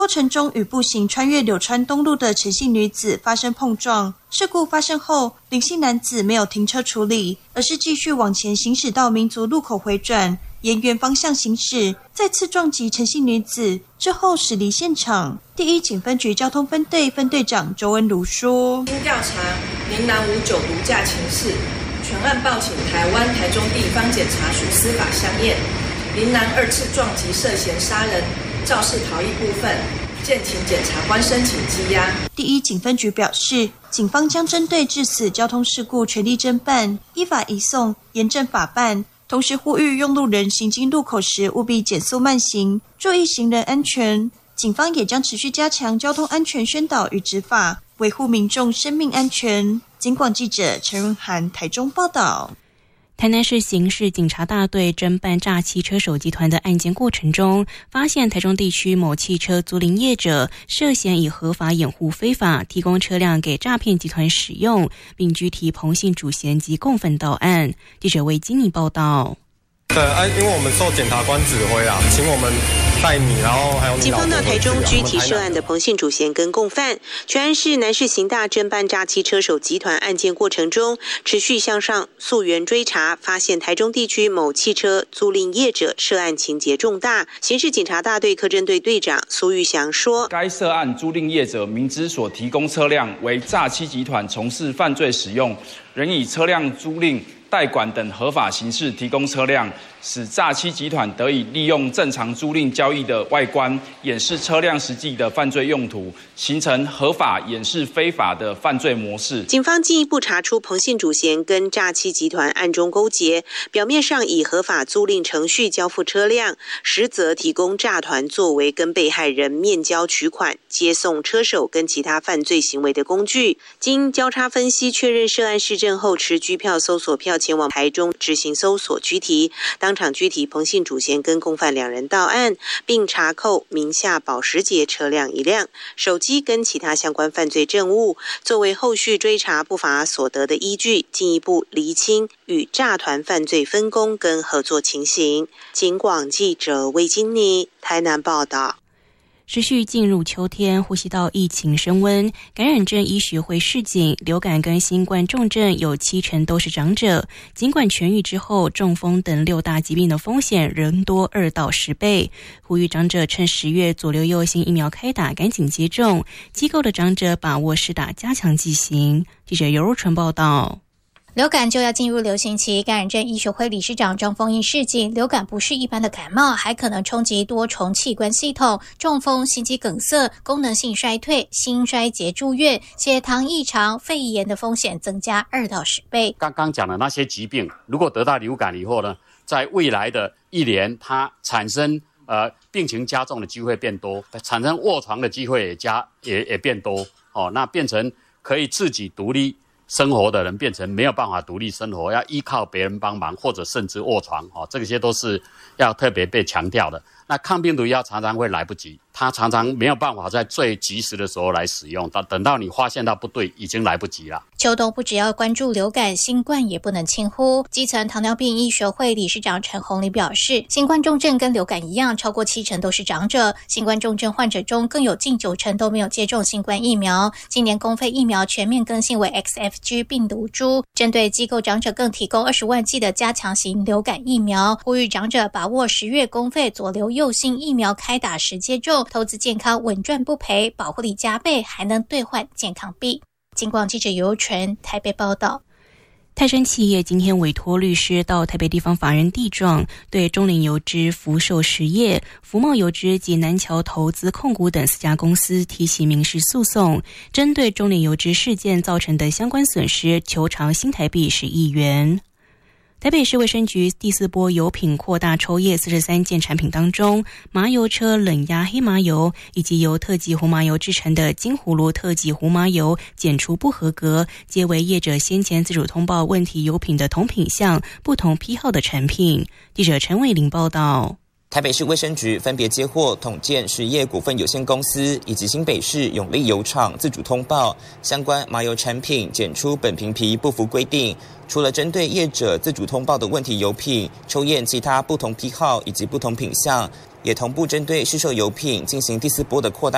过程中与步行穿越柳川东路的陈姓女子发生碰撞。事故发生后，林姓男子没有停车处理，而是继续往前行驶到民族路口回转，沿原方向行驶，再次撞击陈姓女子，之后驶离现场。第一警分局交通分队分队长周恩如说： 经调查林男无酒毒驾情事，全案报请台湾台中地方检察署司法相验。林男2次撞击涉嫌杀人、肇事逃逸部分，建请检察官申请羁押。 第一警分局表示，警方将针对致死交通事故全力侦办，依法移送，严正法办。同时呼吁用路人行经路口时务必减速慢行，注意行人安全。警方也将持续加强交通安全宣导与执法，维护民众生命安全。警广记者陈润涵台中报道。 台南市刑事警察大队侦办诈欺车手集团的案件过程中，发现台中地区某汽车租赁业者涉嫌以合法掩护非法提供车辆给诈骗集团使用，并拘提彭姓主嫌及共犯到案。记者为金妮报道。 对，因为我们受检察官指挥啦，请我们带你，然后还有你老婆回去。 警方到台中拘提涉案的彭姓主嫌跟共犯。全案是南市刑大侦办诈欺车手集团案件过程中，持续向上溯源追查，发现台中地区某汽车租赁业者涉案情节重大。刑事警察大队科侦队队长苏玉祥说： 该涉案租赁业者明知所提供车辆为诈欺集团从事犯罪使用，仍以车辆租赁、代管等合法形式提供车辆，使诈欺集团得以利用正常租赁交易的外观掩饰车辆实际的犯罪用途，形成合法掩饰非法的犯罪模式。 警方进一步查出彭姓主嫌跟诈欺集团暗中勾结，表面上以合法租赁程序交付车辆，实则提供诈团作为跟被害人面交取款、接送车手跟其他犯罪行为的工具。经交叉分析确认涉案事证后，持拘票搜索票前往台中执行搜索拘提，当场拘提彭姓主嫌跟共犯2人到案，并查扣名下保时捷车辆1辆、手机跟其他相关犯罪证物，作为后续追查不法所得的依据，进一步厘清与诈团犯罪分工跟合作情形。警广记者魏金妮台南报道。 持续进入秋天，呼吸道疫情升温，感染症医学会示警，流感跟新冠重症有70%都是长者。尽管痊愈之后，中风等6大疾病的风险仍多2到10倍。呼吁长者趁10月左流幼型疫苗开打，赶紧接种。机构的长者把握施打加强剂型。记者尤若纯报道。 流感就要进入流行期，感染症医学会理事长张丰毅示警，流感不是一般的感冒，还可能冲击多重器官系统，中风、心肌梗塞、功能性衰退、心衰竭住院、血糖异常、肺炎的风险增加2到10倍。 刚刚讲的那些疾病，如果得到流感以后呢，在未来的1年，它产生病情加重的机会变多，产生卧床的机会也变多，那变成可以自己独立生活的人变成没有办法独立生活，要依靠别人帮忙，或者甚至卧床，这些都是要特别被强调的。那抗病毒药常常会来不及，它常常没有办法在最及时的时候来使用，等到你发现到不对，已经来不及了。 秋冬不只要关注流感，新冠也不能轻忽。基层糖尿病医学会理事长陈宏礼表示，新冠重症跟流感一样，超过70%都是长者。新冠重症患者中更有近90%都没有接种新冠疫苗。今年公费疫苗全面更新为 XFG 病毒株，针对机构长者更提供20万剂的加强型流感疫苗，呼吁长者把握10月公费左流幼型疫苗开打时接种，投资健康稳赚不赔，保护力加倍，还能兑换健康币。警广记者尤纯台北报道。 泰山企业今天委托律师到台北地方法院递状，对中林油脂、福寿实业、福茂油脂及南侨投资控股等4家公司提起民事诉讼，针对中林油脂事件造成的相关损失求偿新台币10亿元。台北市卫生局第4波油品扩大抽验43件产品当中，麻油车冷压黑麻油以及由特级胡麻油制成的金葫芦特级胡麻油检出不合格，皆为业者先前自主通报问题油品的同品项、不同批号的产品。记者陈伟玲报道。 台北市卫生局分别接获统建实业股份有限公司以及新北市永利油厂自主通报相关麻油产品检出苯平皮不符规定，除了针对业者自主通报的问题油品抽验其他不同批号以及不同品项，也同步针对市售油品进行第4波的扩大